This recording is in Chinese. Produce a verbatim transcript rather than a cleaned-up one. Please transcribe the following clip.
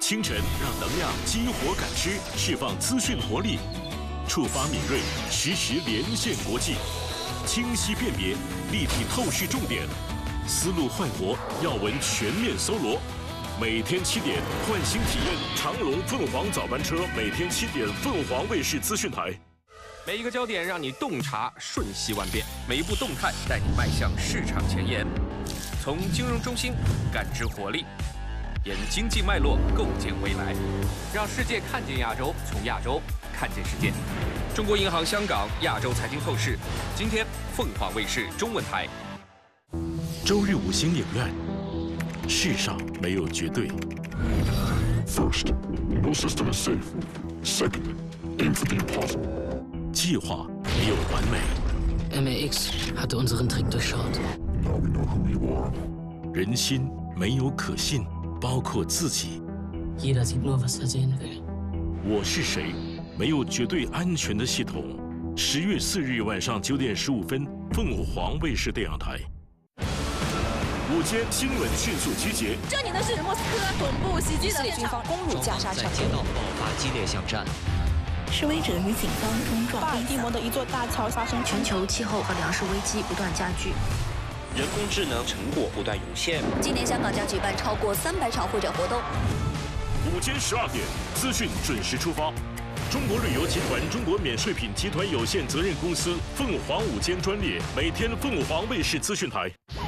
清晨让能量激活感知，释放资讯活力，触发敏锐，实时连线国际，清晰辨别，立体透视重点，思路焕活，要闻全面搜罗。每天七点，换新体验长隆凤凰早班车，每天七点，凤凰卫视资讯台。 每一个焦点让你洞察瞬息万变，每一步动态带你迈向市场前沿。从金融中心感知活力，沿经济脉络构建未来，让世界看见亚洲，从亚洲看见世界。中国银行香港亚洲财经透视，今天凤凰卫视中文台。 周日五星影院，世上没有绝对。 First, no system is safe. Second, aim for the impossible. 计划没有完美。 M A X hatte unseren Trick durchschaut. Now we know who you are. 人心没有可信，包括自己。 Jeder sieht nur, was er sehen will. 我是谁？没有绝对安全的系统。十月四日晚上九点十五分，凤凰卫视电视台。午间新闻迅速集结。 这里的是莫斯科总部袭击的现场，攻入加沙城。 街道爆发激烈巷战。 示威者与警方冲撞。 巴尔的摩的一座大桥发生全球气候和粮食危机不断加剧， 人工智能成果不断涌现。 今年香港将举办超过三百场会展活动。 午间十二点，资讯准时出发。中国旅游集团中国免税品集团有限责任公司凤凰午间专列，每天凤凰卫视资讯台。